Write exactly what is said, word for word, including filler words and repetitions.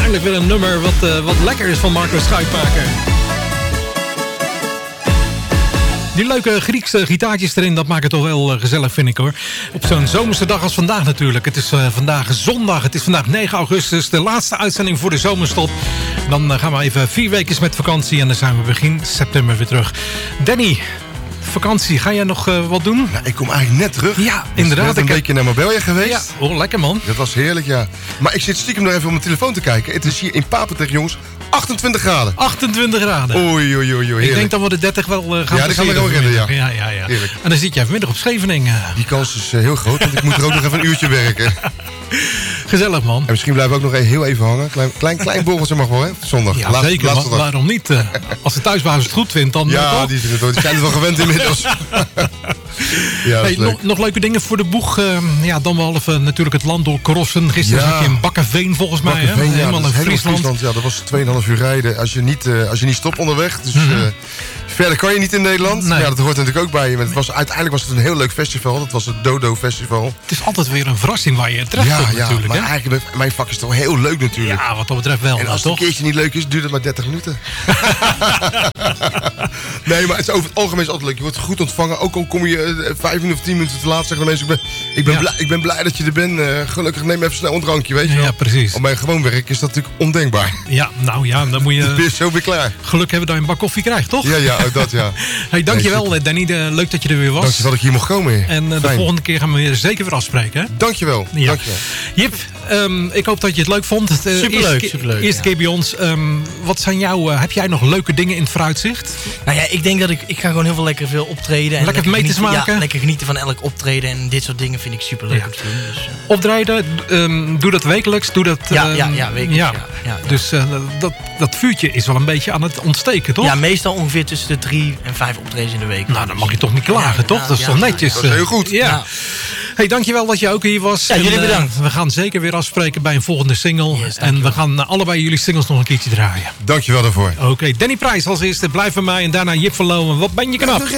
Eindelijk weer een nummer wat, uh, wat lekker is van Marco Schuitmaker. Die leuke Griekse gitaartjes erin, dat maakt het toch wel uh, gezellig, vind ik hoor. Op zo'n zomerse dag als vandaag natuurlijk. Het is uh, vandaag zondag, het is vandaag negen augustus. De laatste uitzending voor de zomerstop. Dan uh, gaan we even vier weken met vakantie en dan zijn we begin september weer terug. Danny, vakantie, ga jij nog uh, wat doen? Nou, ik kom eigenlijk net terug. Ja, inderdaad. Ik ben een weekje naar Marbella geweest. Ja, oh, lekker man. Dat was heerlijk, ja. Maar ik zit stiekem nog even op mijn telefoon te kijken. Het is hier in Papendrecht, jongens, achtentwintig graden. achtentwintig graden. Oei, oei, oei, oei. Ik denk dat we de dertig wel uh, gaan Ja, die gaan we wel redden, ja. ja, ja, ja. Heerlijk. En dan zit jij vanmiddag op Scheveningen. Die kans is uh, heel groot, want ik moet er ook nog even een uurtje werken. Gezellig man. En misschien blijven we ook nog heel even hangen. Klein, klein, klein borreltje mag wel, hè? Zondag. Ja, Laat, zeker. laatste Maar, dag. waarom niet? Uh, als de thuisbasis het goed vindt, dan... Ja, die zijn, het, die zijn het wel gewend inmiddels. Ja, hey, nog, nog leuke dingen voor de boeg. Uh, ja, dan wel even natuurlijk het land door crossen. Gisteren Ja. zat je in Bakkenveen volgens mij. Bakkenveen, Hè? ja, Helemaal dat is in helemaal Friesland. Friesland. Ja, dat was tweeënhalf uur rijden als je niet, uh, als je niet stopt onderweg. Dus Mm-hmm. uh, verder kan je niet in Nederland. Nee. Ja, dat hoort natuurlijk ook bij je. Maar het was, uiteindelijk was het een heel leuk festival. Dat was het Dodo Festival. Het is altijd weer een verrassing waar je terecht Ja, komt ja, natuurlijk. maar Hè? eigenlijk, mijn vak is toch heel leuk natuurlijk. Ja, wat dat betreft wel. En als het toch? een keertje niet leuk is, duurt het maar dertig minuten. Nee, maar het is over het algemeen is altijd leuk. Je wordt goed ontvangen. Ook al kom je uh, vijf minuten of tien minuten te laat, zeggen de mensen... Ik ben, ik ben, Ja. blij, ik ben blij dat je er bent. Uh, gelukkig neem even snel een drankje, weet je wel. Ja, precies. Op mijn gewoon werk is dat natuurlijk ondenkbaar. Ja, nou ja, dan moet Dan ben je je zo weer klaar. geluk hebben dat je een bak koffie krijgt, toch? Ja, ja, ook dat, ja. Hey, dankjewel Nee, Danny. De, leuk dat je er weer was. Dankjewel dat ik hier mocht komen. En uh, de Fijn. volgende keer gaan we weer zeker weer afspreken. Hè? Dankjewel. Ja. Dankjewel. Jip, um, ik hoop dat je het leuk vond. Het, uh, Superleuk, eerste, keer- superleuk, Eerste ja. keer bij ons. Um, wat zijn jouw, uh, heb jij nog leuke dingen in het vooruitzicht? Nou ja, ik denk dat ik, ik ga gewoon heel veel lekker veel optreden. En Lekker meters genieten, maken? Ja, lekker genieten van elk optreden. En dit soort dingen vind ik super leuk Ja. om te doen. Dus, uh, Optreden, um, doe dat wekelijks. Doe dat, Ja, um, ja, ja, wekelijks, ja, ja, ja. Dus uh, dat, dat vuurtje is wel een beetje aan het ontsteken, toch? ja, meestal ongeveer tussen de drie en vijf optredens in de week. Nou, dan mag je toch niet klagen, Ja, toch? ja, Dat is ja. toch netjes? Dat is heel goed. Ja. Ja. Hey, dankjewel dat je ook hier was. Ja, jullie En, uh, bedankt. we gaan zeker weer afspreken bij een volgende single. Yes, en we dankjewel. gaan uh, allebei jullie singles nog een keertje draaien. Dankjewel daarvoor. Oké, okay, Danny Prijs als eerste. Blijf bij mij. En daarna Jip van Loon. Wat ben je knap?